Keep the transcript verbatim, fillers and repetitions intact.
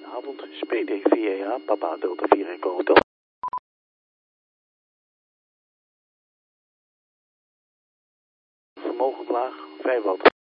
Goedenavond, S P D V E A, Papa Delta vier Echo Hotel. Vermogen laag, vijf watt.